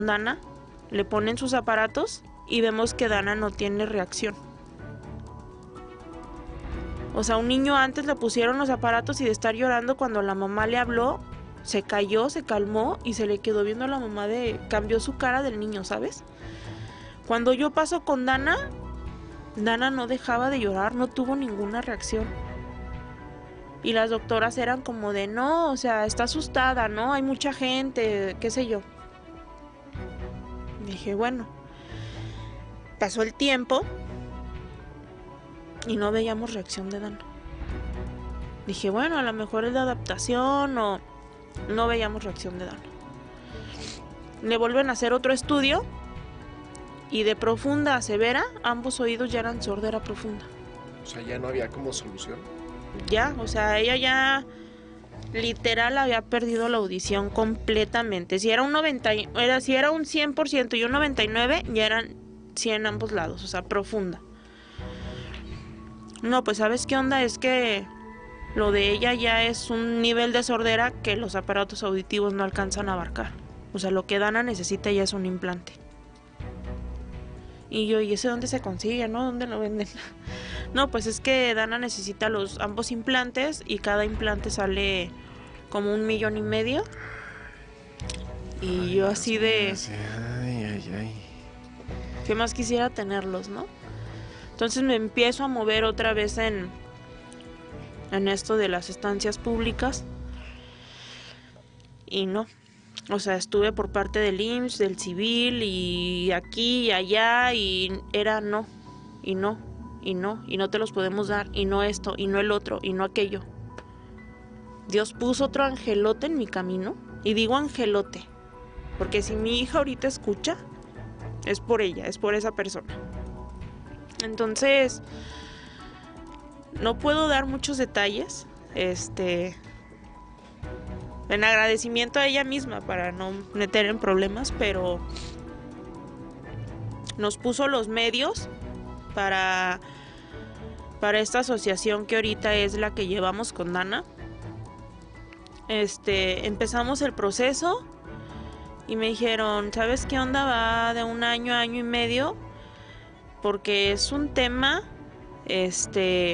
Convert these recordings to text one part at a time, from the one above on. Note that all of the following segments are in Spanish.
Dana, le ponen sus aparatos y vemos que Dana no tiene reacción. O sea, un niño antes le pusieron los aparatos y de estar llorando cuando la mamá le habló, se cayó, se calmó y se le quedó viendo a la mamá cambió su cara del niño, ¿sabes? Cuando yo paso con Dana, Dana no dejaba de llorar, no tuvo ninguna reacción. Y las doctoras eran como de, no, o sea, está asustada, ¿no? Hay mucha gente, qué sé yo. Dije, bueno, pasó el tiempo y no veíamos reacción de Dana. Dije, bueno, a lo mejor es la adaptación o no veíamos reacción de Dana. Le vuelven a hacer otro estudio y de profunda a severa, ambos oídos ya eran sordera profunda. O sea, ya no había como solución. Ya, o sea, ella ya literal había perdido la audición completamente. Si era un 100% y un 99, ya eran 100 ambos lados, o sea, profunda. No, pues ¿sabes qué onda? Es que lo de ella ya es un nivel de sordera que los aparatos auditivos no alcanzan a abarcar. O sea, lo que Dana necesita ya es un implante. Y yo, ¿y ese dónde se consigue, no? ¿Dónde lo venden? No, pues es que Dana necesita ambos implantes y cada implante sale como 1,5 millones. Y yo así de... ¿Qué más quisiera tenerlos, no? Entonces me empiezo a mover otra vez en esto de las estancias públicas. Y no. O sea, estuve por parte del IMSS, del civil y aquí y allá y era no. Y no. Y no. Y no te los podemos dar. Y no esto. Y no el otro. Y no aquello. Dios puso otro angelote en mi camino. Y digo angelote. Porque si mi hija ahorita escucha, es por ella, es por esa persona. Entonces, no puedo dar muchos detalles. En agradecimiento a ella misma para no meter en problemas, pero nos puso los medios para esta asociación que ahorita es la que llevamos con Dana. Empezamos el proceso y me dijeron, ¿sabes qué onda? Va de 1 año a 1 año y medio, porque es un tema de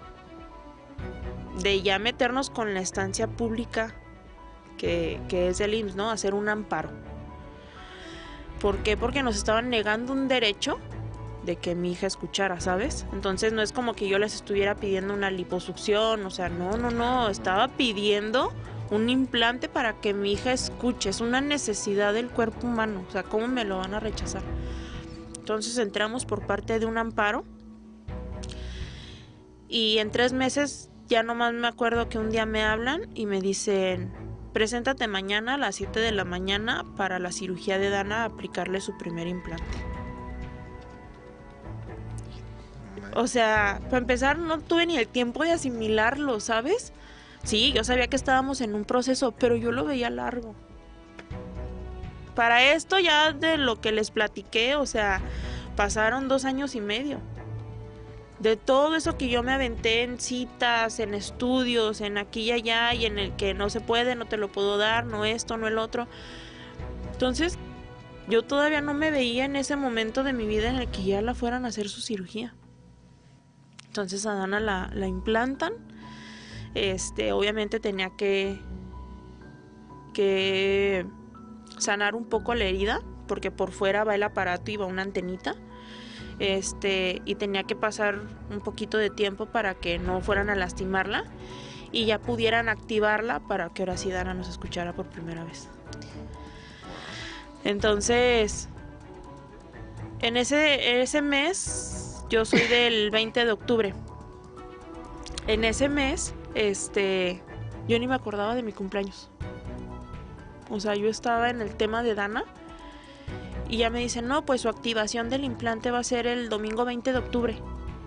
ya meternos con la estancia pública que es del IMSS, ¿no? Hacer un amparo. ¿Por qué? Porque nos estaban negando un derecho de que mi hija escuchara, ¿sabes? Entonces no es como que yo les estuviera pidiendo una liposucción, o sea, no, estaba pidiendo un implante para que mi hija escuche, es una necesidad del cuerpo humano, o sea, ¿cómo me lo van a rechazar? Entonces entramos por parte de un amparo y en 3 meses ya nomás me acuerdo que un día me hablan y me dicen, preséntate mañana a las 7 de la mañana para la cirugía de Dana, aplicarle su primer implante. O sea, para empezar no tuve ni el tiempo de asimilarlo, ¿sabes? Sí, yo sabía que estábamos en un proceso, pero yo lo veía largo. Para esto ya de lo que les platiqué, o sea, pasaron 2 años y medio. De todo eso que yo me aventé en citas, en estudios, en aquí y allá, y en el que no se puede, no te lo puedo dar, no esto, no el otro. Entonces, yo todavía no me veía en ese momento de mi vida en el que ya la fueran a hacer su cirugía. Entonces a Dana la implantan. Obviamente tenía que sanar un poco la herida, porque por fuera va el aparato y va una antenita. Y tenía que pasar un poquito de tiempo para que no fueran a lastimarla y ya pudieran activarla para que ahora sí Dana nos escuchara por primera vez. Entonces, en ese mes, yo soy del 20 de octubre. En ese mes, yo ni me acordaba de mi cumpleaños. O sea, yo estaba en el tema de Dana. Y ya me dicen, no, pues su activación del implante va a ser el domingo 20 de octubre.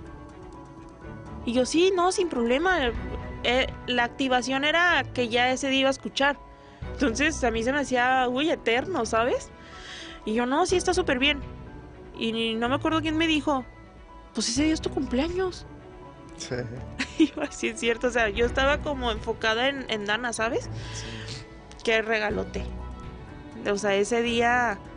Y yo, sí, no, sin problema. La activación era que ya ese día iba a escuchar. Entonces a mí se me hacía, uy, eterno, ¿sabes? Y yo, no, sí, está súper bien. Y no me acuerdo quién me dijo, pues ese día es tu cumpleaños. Sí. Y yo, sí, es cierto, o sea, yo estaba como enfocada en Dana, ¿sabes? Sí. Qué regalote. O sea, ese día